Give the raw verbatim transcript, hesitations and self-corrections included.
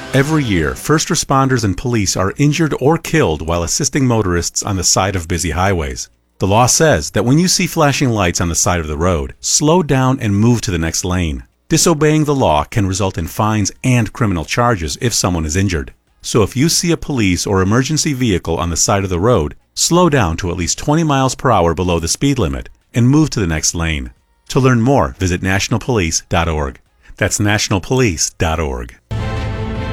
Every year, first responders and police are injured or killed while assisting motorists on the side of busy highways. The law says that when you see flashing lights on the side of the road, slow down and move to the next lane. Disobeying the law can result in fines and criminal charges if someone is injured. So if you see a police or emergency vehicle on the side of the road, slow down to at least twenty miles per hour below the speed limit and move to the next lane. To learn more, visit national police dot org. That's national police dot org.